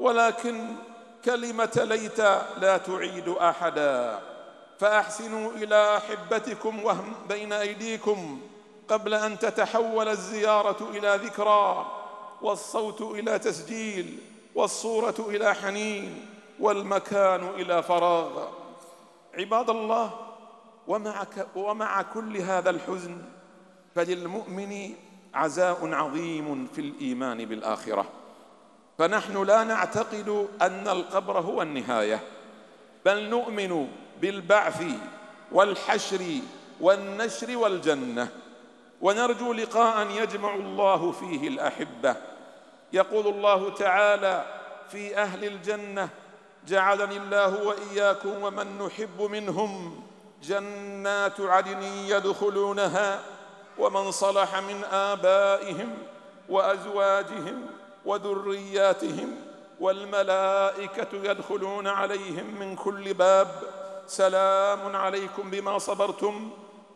ولكن كلمة ليت لا تعيد أحدا. فأحسنوا إلى أحبتكم وهم بين أيديكم قبل أن تتحول الزيارة إلى ذكرى، والصوت إلى تسجيل، والصورة إلى حنين، والمكان إلى فراغ. عباد الله، ومع كل هذا الحزن فللمؤمن عزاء عظيم في الإيمان بالآخرة. فنحن لا نعتقد أن القبر هو النهاية، بل نؤمن بالبعث والحشر والنشر والجنة، ونرجو لقاء يجمع الله فيه الأحبة. يقول الله تعالى في أهل الجنة: جعلني الله وإياكم ومن نحب منهم جنات عدن يدخلونها ومن صلح من آبائهم وأزواجهم وذرياتهم والملائكة يدخلون عليهم من كل باب سلام عليكم بما صبرتم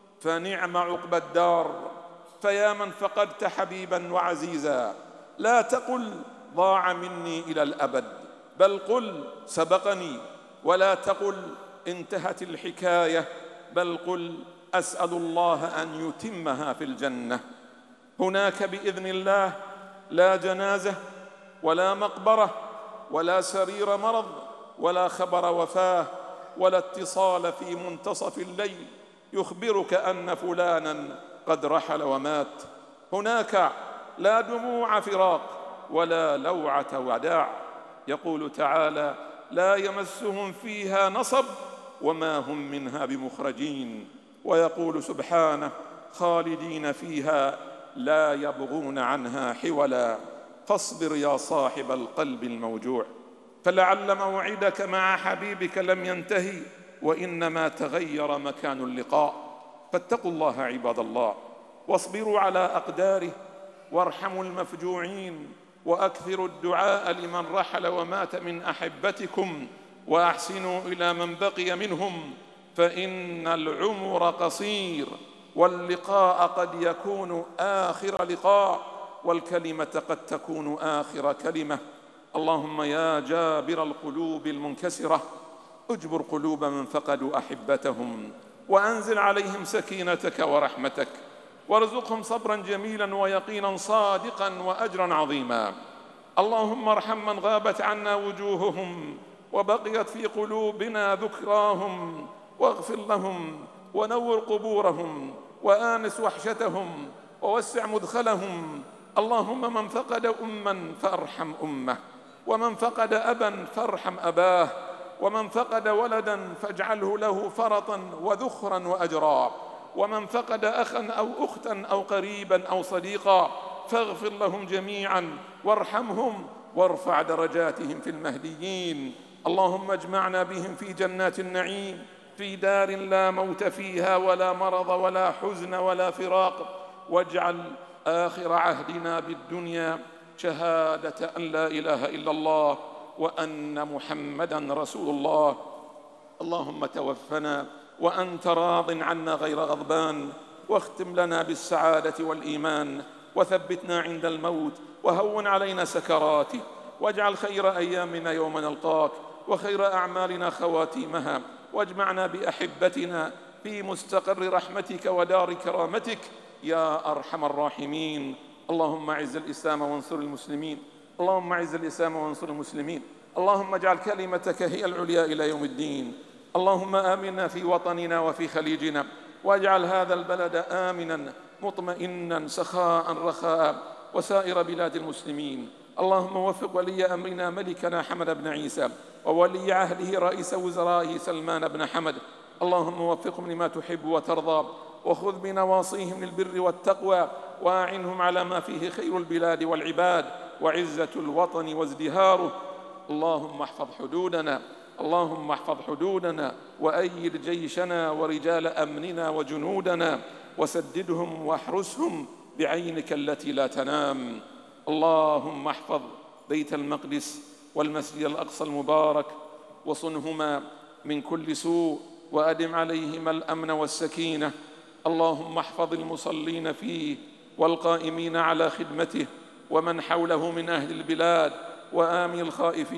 فنعم عقبى الدار. فيا من فقدت حبيبا وعزيزا، لا تقل ضاع مني إلى الأبد، بل قل سبقني، ولا تقل انتهت الحكاية، بل قل أسأل الله أن يتمها في الجنة. هناك بإذن الله لا جنازة ولا مقبرة ولا سرير مرض ولا خبر وفاة ولا اتصال في منتصف الليل يخبرك أن فلانا قد رحل ومات. هناك لا دموع فراق ولا لوعة وداع. يقول تعالى: لا يمسهم فيها نصب وما هم منها بمخرجين. ويقول سبحانه: خالدين فيها لا يبغون عنها حولا. فاصبر يا صاحب القلب الموجوع، فلعل موعدك مع حبيبك لم ينتهي، وإنما تغير مكان اللقاء. فاتقوا الله عباد الله، واصبروا على أقداره، وارحموا المفجوعين، وأكثروا الدعاء لمن رحل ومات من أحبتكم، وأحسنوا إلى من بقي منهم، فإن العمر قصير، واللقاء قد يكون آخر لقاء، والكلمة قد تكون آخر كلمة. اللهم يا جابر القلوب المنكسرة اجبر قلوب من فقدوا أحبتهم، وأنزل عليهم سكينتك ورحمتك، وارزقهم صبرا جميلا ويقينا صادقا وأجرا عظيما. اللهم ارحم من غابت عنا وجوههم وبقيت في قلوبنا ذكراهم، واغفر لهم ونور قبورهم وآنس وحشتهم ووسع مدخلهم. اللهم من فقد أما فارحم أمه، ومن فقد أبا فارحم أباه، ومن فقد ولدا فاجعله له فرطا وذخرا وأجرا، ومن فقد أخا أو أختا أو قريبا أو صديقا فاغفر لهم جميعا وارحمهم وارفع درجاتهم في المهديين. اللهم اجمعنا بهم في جنات النعيم، في دار لا موت فيها ولا مرض ولا حزن ولا فراق، واجعل آخر عهدنا بالدنيا شهادة أن لا إله إلا الله وأن محمدًا رسول الله. اللهم توفنا وأنت راض عنا غير غضبان، واختم لنا بالسعادة والإيمان، وثبتنا عند الموت، وهون علينا سكراته، واجعل خير أيامنا يوم نلقاك، وخير أعمالنا خواتيمها، واجمعنا بأحبتنا في مستقر رحمتك ودار كرامتك يا أرحم الراحمين. اللهم أعز الإسلام وانصر المسلمين، اللهم أعز الإسلام وانصر المسلمين، اللهم اجعل كلمتك هي العليا إلى يوم الدين. اللهم آمنا في وطننا وفي خليجنا، واجعل هذا البلد آمنا مطمئنا سخاء رخاء، وسائر بلاد المسلمين. اللهم وفق ولي أمرنا ملكنا حمد بن عيسى، وولي عهده رئيس وزرائه سلمان بن حمد. اللهم وفقهم لما تحب وترضى، وخذ بنواصيهم للبر والتقوى، وأعنهم على ما فيه خير البلاد والعباد وعزة الوطن وازدهاره. اللهم احفظ حدودنا، اللهم احفظ حدودنا، وأيد جيشنا ورجال أمننا وجنودنا، وسددهم واحرسهم بعينك التي لا تنام. اللهم احفظ بيت المقدس والمسجد الأقصى المبارك، وصنهما من كل سوء، وأدم عليهما الأمن والسكينة. اللهم احفظ المصلين فيه والقائمين على خدمته ومن حوله من أهل البلاد، وآمن الخائفين